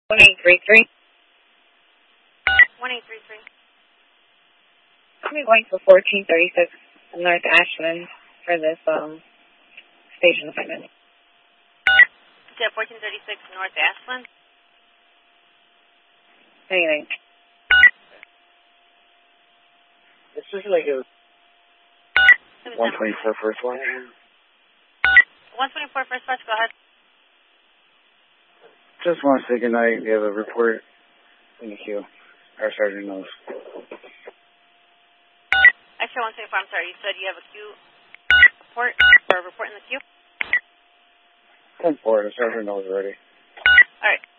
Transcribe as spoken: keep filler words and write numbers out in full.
one eight three three. one eight three three. I'm going for fourteen thirty-six North Ashland for this um station appointment. Yeah, fourteen thirty-six North Ashland. Anything. This is like a one twenty-four first watch. one twenty-four first watch, go ahead. Just want to say good night. We have a report in the queue. Our sergeant knows. Actually, one twenty-four, I'm sorry. You said you have a queue report or a report in the queue? ten four, the sergeant knows already. All right.